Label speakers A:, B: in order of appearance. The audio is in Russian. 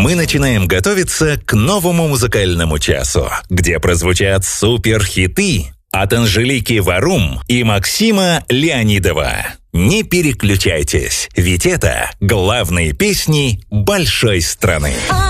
A: мы начинаем готовиться к новому музыкальному часу, где прозвучат суперхиты от Анжелики Варум и Максима Леонидова. Не переключайтесь, ведь это главные песни большой страны.